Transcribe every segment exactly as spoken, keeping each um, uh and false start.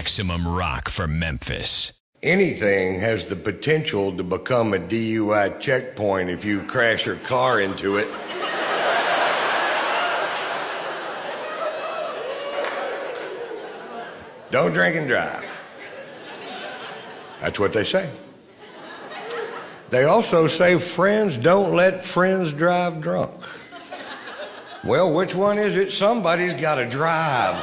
Maximum Rock for Memphis. Anything has the potential to become a D U I checkpoint if you crash your car into it. Don't drink and drive. That's what they say. They also say friends don't let friends drive drunk. Well, which one is it? Somebody's got to drive.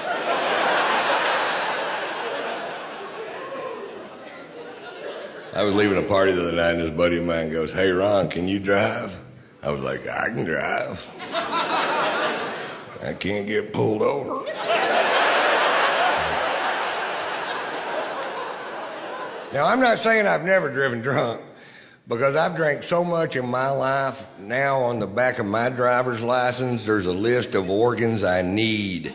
I was leaving a party the other night and this buddy of mine goes, "Hey, Ron, can you drive?" I was like, "I can drive. I can't get pulled over." Now, I'm not saying I've never driven drunk, because I've drank so much in my life. Now on the back of my driver's license, there's a list of organs I need.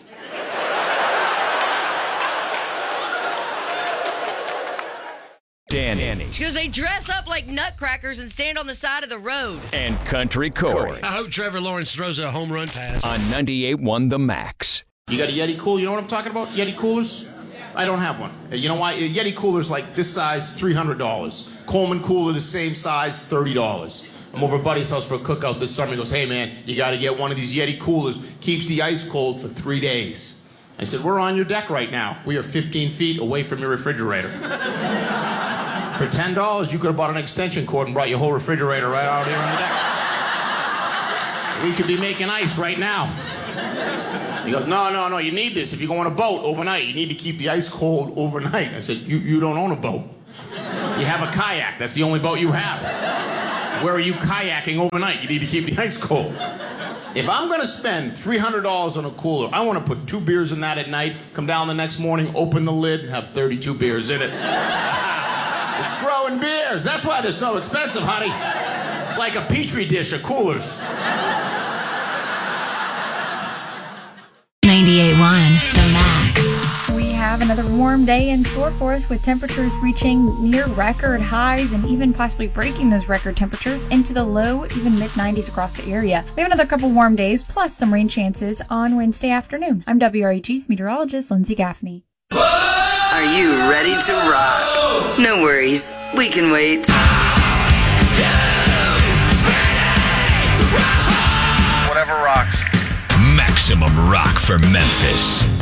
Danny. She goes, they dress up like nutcrackers and stand on the side of the road. And Country Corey. I hope Trevor Lawrence throws a home run pass. On ninety-eight point one The Max. You got a Yeti cooler? You know what I'm talking about? Yeti coolers? I don't have one. You know why? A Yeti cooler's like this size, three hundred dollars. Coleman cooler, the same size, thirty dollars. I'm over at Buddy's house for a cookout this summer. He goes, "Hey, man, you got to get one of these Yeti coolers. Keeps the ice cold for three days. I said, "We're on your deck right now. We are fifteen feet away from your refrigerator. For ten dollars, you could have bought an extension cord and brought your whole refrigerator right out here on the deck. We could be making ice right now." He goes, no, no, no, you need this if you go on a boat overnight. You need to keep the ice cold overnight. I said, you, you don't own a boat. You have a kayak. That's the only boat you have. Where are you kayaking overnight? You need to keep the ice cold. If I'm going to spend three hundred dollars on a cooler, I want to put two beers in that at night, come down the next morning, open the lid, and have thirty-two beers in it. It's growing beers. That's why they're so expensive, honey. It's like a petri dish of coolers. ninety-eight point one The Max. We have another warm day in store for us, with temperatures reaching near record highs and even possibly breaking those record temperatures into the low, even mid nineties across the area. We have another couple warm days plus some rain chances on Wednesday afternoon. I'm W R E G's meteorologist Lindsay Gaffney. Are you ready to rock? No worries, we can wait. Whatever rocks. Maximum Rock for Memphis.